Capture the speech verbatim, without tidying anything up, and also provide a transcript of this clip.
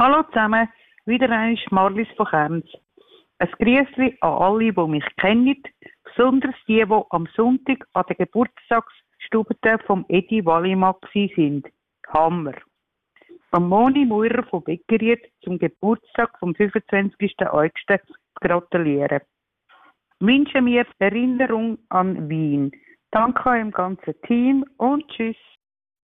Hallo zusammen, wieder einmal Marlies von Kerns. Ein Grüßli an alle, die mich kennen, besonders die, die am Sonntag an der Geburtstagsstube vom Edi Wallimann sind. Hammer! Am Moni Maurer von Beckeried zum Geburtstag vom fünfundzwanzigsten August zu gratulieren. Wünsche mir Erinnerung an Wien. Danke eurem ganzen Team und tschüss.